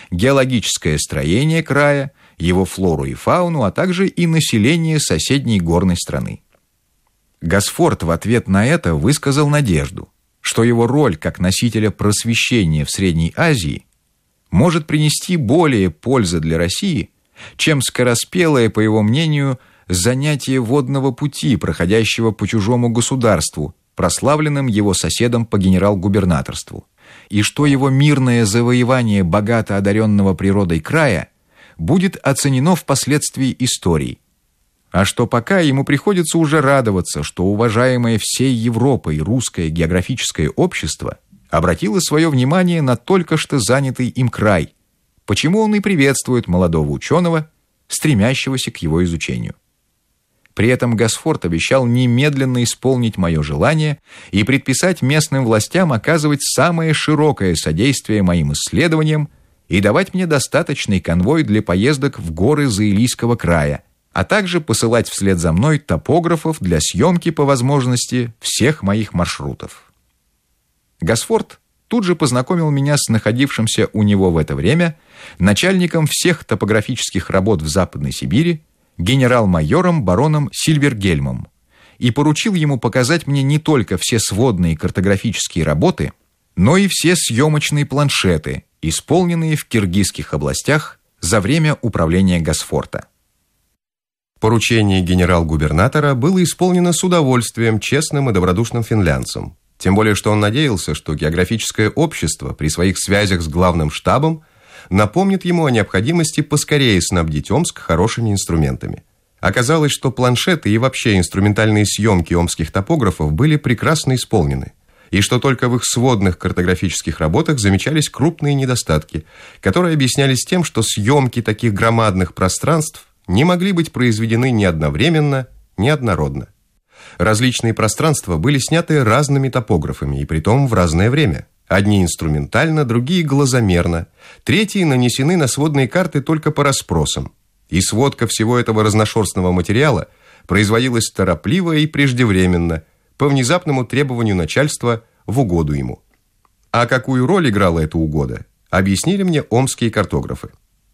геологическое строение края, его флору и фауну, а также и население соседней горной страны. Госфорд в ответ на это высказал надежду, что его роль как носителя просвещения в Средней Азии может принести более пользы для России, чем скороспелое, по его мнению, занятие водного пути, проходящего по чужому государству, прославленным его соседом по генерал-губернаторству, и что его мирное завоевание богато одаренного природой края будет оценено впоследствии историей, а что пока ему приходится уже радоваться, что уважаемое всей Европой русское географическое общество обратило свое внимание на только что занятый им край, почему он и приветствует молодого ученого, стремящегося к его изучению. При этом Госфорд обещал немедленно исполнить мое желание и предписать местным властям оказывать самое широкое содействие моим исследованиям и давать мне достаточный конвой для поездок в горы Заилийского края, а также посылать вслед за мной топографов для съемки по возможности всех моих маршрутов. Госфорд тут же познакомил меня с находившимся у него в это время начальником всех топографических работ в Западной Сибири, генерал-майором бароном Сильвергельмом, и поручил ему показать мне не только все сводные картографические работы, но и все съемочные планшеты, исполненные в киргизских областях за время управления Госфорда. Поручение генерал-губернатора было исполнено с удовольствием честным и добродушным финлянцем, тем более что он надеялся, что географическое общество при своих связях с главным штабом напомнит ему о необходимости поскорее снабдить Омск хорошими инструментами. Оказалось, что планшеты и вообще инструментальные съемки омских топографов были прекрасно исполнены, и что только в их сводных картографических работах замечались крупные недостатки, которые объяснялись тем, что съемки таких громадных пространств не могли быть произведены ни одновременно, ни однородно. Различные пространства были сняты разными топографами, и притом в разное время. Одни инструментально, другие глазомерно, третьи нанесены на сводные карты только по расспросам. И сводка всего этого разношерстного материала производилась торопливо и преждевременно, по внезапному требованию начальства в угоду ему. А какую роль играла эта угода, объяснили мне омские картографы.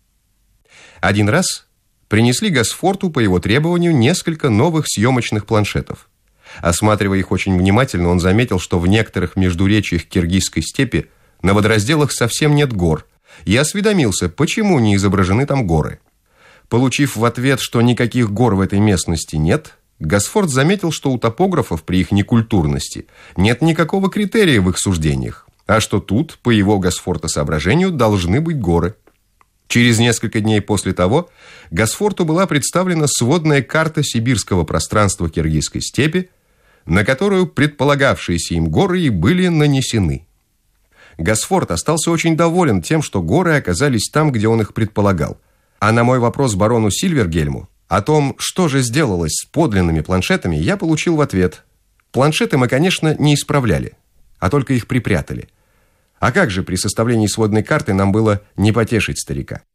Один раз принесли Госфорду по его требованию несколько новых съемочных планшетов. Осматривая их очень внимательно, он заметил, что в некоторых междуречьях Киргизской степи на водоразделах совсем нет гор, и осведомился, почему не изображены там горы. Получив в ответ, что никаких гор в этой местности нет, Госфорд заметил, что у топографов при их некультурности нет никакого критерия в их суждениях, а что тут, по его Госфорда соображению, должны быть горы. Через несколько дней после того Госфорду была представлена сводная карта сибирского пространства Киргизской степи, на которую предполагавшиеся им горы и были нанесены. Госфорд остался очень доволен тем, что горы оказались там, где он их предполагал. А на мой вопрос барону Сильвергельму о том, что же сделалось с подлинными планшетами, я получил в ответ: планшеты мы, конечно, не исправляли, а только их припрятали. А как же при составлении сводной карты нам было не потешить старика?